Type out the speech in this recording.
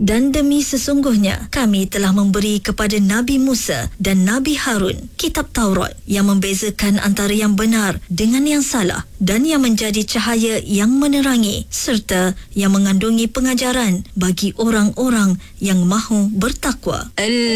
Dan demi sesungguhnya kami telah memberi kepada Nabi Musa dan Nabi Harun kitab Taurat yang membezakan antara yang benar dengan yang salah dan yang menjadi cahaya yang menerangi serta yang mengandungi pengajaran bagi orang-orang yang mahu bertakwa.